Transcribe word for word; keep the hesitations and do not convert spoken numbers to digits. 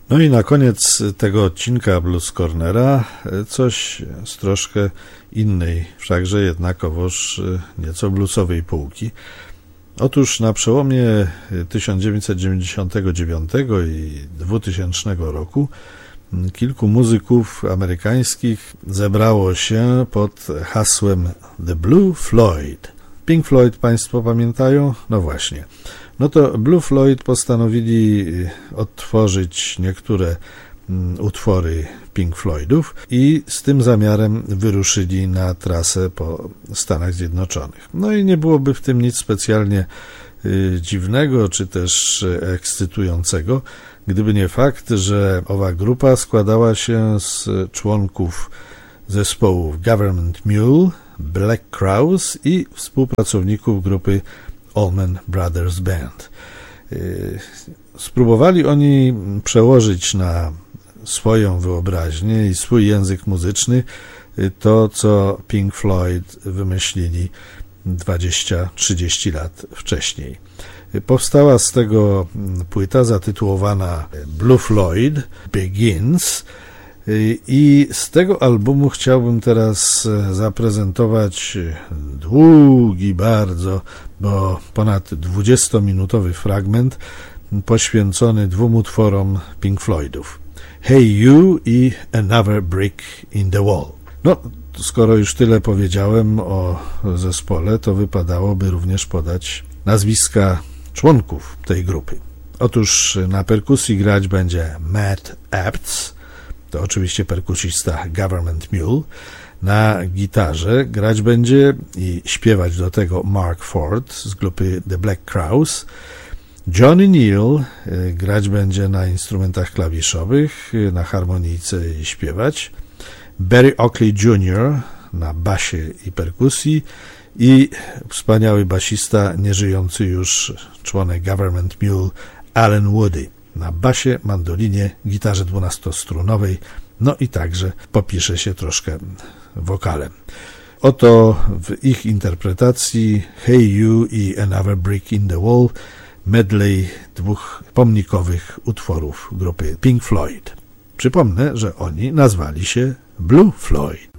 No i na koniec tego odcinka Blues Cornera coś z troszkę innej, wszakże jednakowoż nieco bluesowej półki. Otóż na przełomie tysiąc dziewięćset dziewięćdziesiątego dziewiątego i dwutysięcznego roku kilku muzyków amerykańskich zebrało się pod hasłem The Blue Floyd. Pink Floyd Państwo pamiętają? No właśnie. No to Blue Floyd postanowili odtworzyć niektóre utwory Pink Floydów i z tym zamiarem wyruszyli na trasę po Stanach Zjednoczonych. No i nie byłoby w tym nic specjalnie dziwnego czy też ekscytującego, gdyby nie fakt, że owa grupa składała się z członków zespołów Government Mule, Black Crowes i współpracowników grupy Allman Brothers Band. Spróbowali oni przełożyć na swoją wyobraźnię i swój język muzyczny to, co Pink Floyd wymyślili dwadzieścia trzydzieści lat wcześniej. Powstała z tego płyta zatytułowana Blue Floyd Begins i z tego albumu chciałbym teraz zaprezentować długi bardzo, bo ponad dwudziestominutowy fragment poświęcony dwóm utworom Pink Floydów. Hey You i Another Brick in the Wall. No, skoro już tyle powiedziałem o zespole, to wypadałoby również podać nazwiska członków tej grupy. Otóż na perkusji grać będzie Matt Apts, to oczywiście perkusista Government Mule. Na gitarze grać będzie i śpiewać do tego Mark Ford z grupy The Black Crowes. Johnny Neal grać będzie na instrumentach klawiszowych, na harmonijce i śpiewać. Barry Oakley junior na basie i perkusji i wspaniały basista, nieżyjący już członek Government Mule Alan Woody na basie, mandolinie, gitarze dwunastostrunowej, no i także popisze się troszkę wokalem. Oto w ich interpretacji Hey You i Another Brick in the Wall medley dwóch pomnikowych utworów grupy Pink Floyd. Przypomnę, że oni nazwali się Blue Floyd.